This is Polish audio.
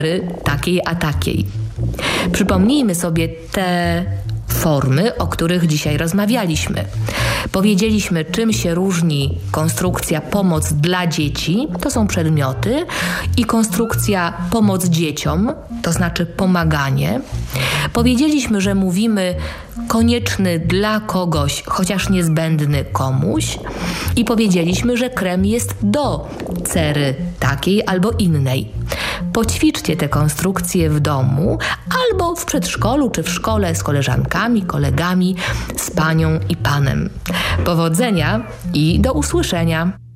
takiej a takiej. Przypomnijmy sobie te formy, o których dzisiaj rozmawialiśmy. Powiedzieliśmy, czym się różni konstrukcja pomoc dla dzieci, to są przedmioty, i konstrukcja pomoc dzieciom, to znaczy pomaganie. Powiedzieliśmy, że mówimy konieczny dla kogoś, chociaż niezbędny komuś. I powiedzieliśmy, że krem jest do cery takiej albo innej. Poćwiczcie te konstrukcje w domu albo w przedszkolu czy w szkole z koleżankami, kolegami, z panią i panem. Powodzenia i do usłyszenia!